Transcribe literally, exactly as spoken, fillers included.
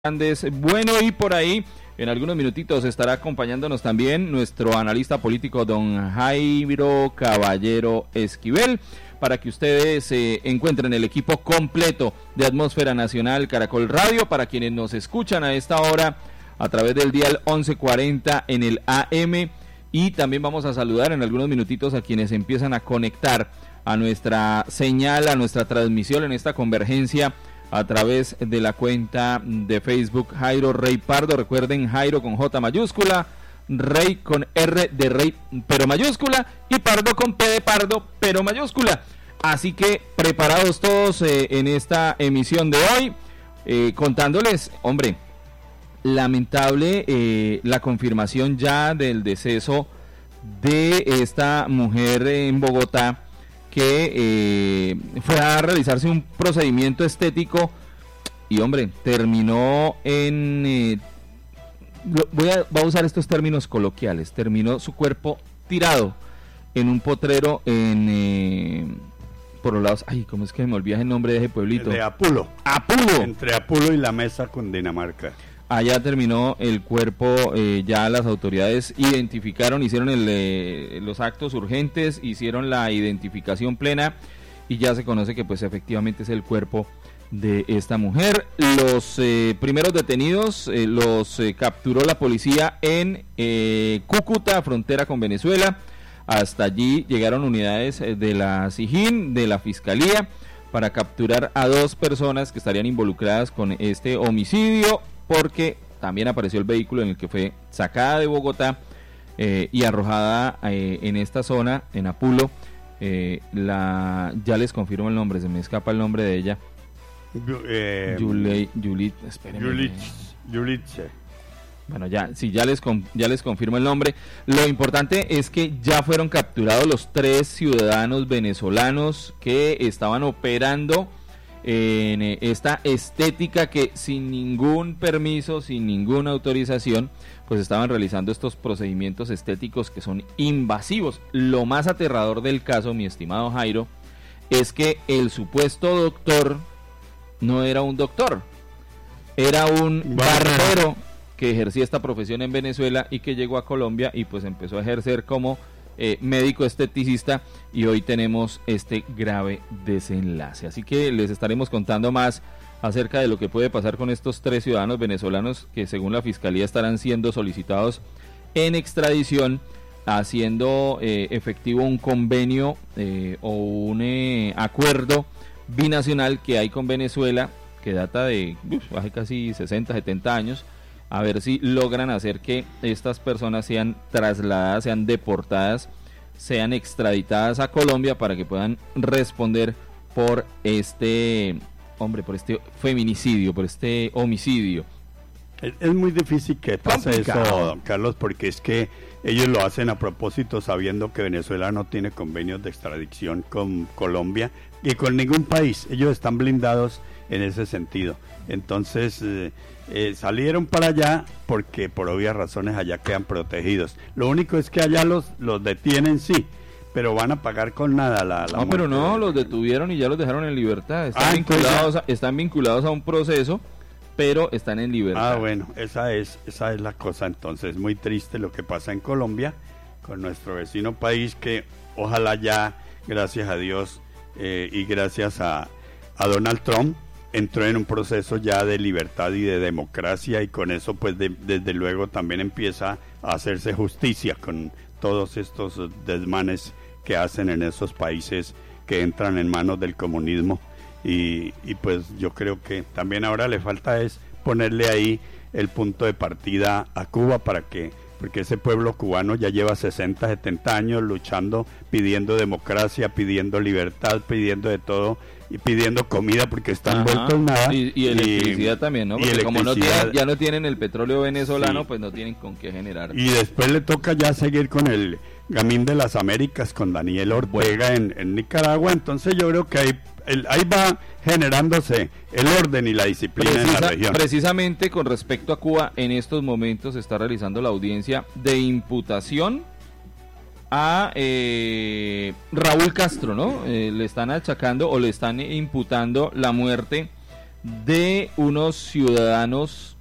Hernández. Bueno, y por ahí en algunos minutitos estará acompañándonos también nuestro analista político don Jairo Caballero Esquivel, para que ustedes eh, encuentren el equipo completo de Atmósfera Nacional Caracol Radio, para quienes nos escuchan a esta hora a través del dial once cuarenta en el A M, y también vamos a saludar en algunos minutitos a quienes empiezan a conectar a nuestra señal, a nuestra transmisión en esta convergencia a través de la cuenta de Facebook Jairo Rey Pardo. Recuerden, Jairo con J mayúscula, Rey con R de Rey pero mayúscula y Pardo con P de Pardo pero mayúscula. Así que preparados todos eh, en esta emisión de hoy, eh, contándoles, hombre, lamentable eh, la confirmación ya del deceso de esta mujer en Bogotá, que eh, fue a realizarse un procedimiento estético y, hombre, terminó en... Eh, voy, a, voy a usar estos términos coloquiales. Terminó su cuerpo tirado en un potrero en... Eh, por los lados... Ay, ¿cómo es que me olvida el nombre de ese pueblito? De Apulo. ¡Apulo! Entre Apulo y la Mesa, Cundinamarca. Allá terminó el cuerpo, eh, ya las autoridades identificaron, hicieron el, eh, los actos urgentes, hicieron la identificación plena y ya se conoce que pues efectivamente es el cuerpo de esta mujer. Los eh, primeros detenidos eh, los eh, capturó la policía en eh, Cúcuta, frontera con Venezuela. Hasta allí llegaron unidades de la SIJIN, de la Fiscalía, para capturar a dos personas que estarían involucradas con este homicidio, porque también apareció el vehículo en el que fue sacada de Bogotá eh, y arrojada eh, en esta zona, en Apulo. Eh, la, ya les confirmo el nombre, se me escapa el nombre de ella. Eh, Yulei, Yulit, espérenme. Yulich, Yuliche. Bueno, ya, sí, ya les, ya les confirmo el nombre. Lo importante es que ya fueron capturados los tres ciudadanos venezolanos que estaban operando en esta estética, que sin ningún permiso, sin ninguna autorización, pues estaban realizando estos procedimientos estéticos que son invasivos. Lo más aterrador del caso, mi estimado Jairo, es que el supuesto doctor no era un doctor, era un barbero que ejercía esta profesión en Venezuela y que llegó a Colombia y pues empezó a ejercer como Eh, médico esteticista, y hoy tenemos este grave desenlace. Así que les estaremos contando más acerca de lo que puede pasar con estos tres ciudadanos venezolanos que, según la Fiscalía, estarán siendo solicitados en extradición, haciendo eh, efectivo un convenio eh, o un eh, acuerdo binacional que hay con Venezuela, que data de uf, hace casi sesenta, setenta años, a ver si logran hacer que estas personas sean trasladadas, sean deportadas, sean extraditadas a Colombia para que puedan responder por este, hombre, por este feminicidio, por este homicidio. Es, es muy difícil que pase eso, Carlos, porque es que ellos lo hacen a propósito, sabiendo que Venezuela no tiene convenios de extradición con Colombia y con ningún país. Ellos están blindados en ese sentido. Entonces eh, eh, salieron para allá porque por obvias razones allá quedan protegidos. Lo único es que allá los, los detienen, sí, pero van a pagar con nada la, la No, pero no, los detuvieron y ya los dejaron en libertad. Están, ah, vinculados a, están vinculados a un proceso, pero están en libertad. Ah, bueno, esa es, esa es la cosa. Entonces, muy triste lo que pasa en Colombia con nuestro vecino país, que ojalá ya, gracias a Dios eh, y gracias a, a Donald Trump, entró en un proceso ya de libertad y de democracia, y con eso pues de, desde luego también empieza a hacerse justicia con todos estos desmanes que hacen en esos países que entran en manos del comunismo, y, y pues yo creo que también ahora le falta es ponerle ahí el punto de partida a Cuba, para que, porque ese pueblo cubano ya lleva sesenta, setenta años luchando, pidiendo democracia, pidiendo libertad, pidiendo de todo, y pidiendo comida porque están Ajá. vueltos nada. Y, y electricidad y, también, ¿no? Porque como no tienen, ya no tienen el petróleo venezolano, sí, pues no tienen con qué generar. Y después le toca ya seguir con el Gamín de las Américas, con Daniel Ortega bueno. en, en Nicaragua. Entonces yo creo que ahí, el, ahí va generándose el orden y la disciplina Precisa, en la región. Precisamente con respecto a Cuba, en estos momentos se está realizando la audiencia de imputación a eh, Raúl Castro, ¿no? Eh, le están achacando o le están imputando la muerte de unos ciudadanos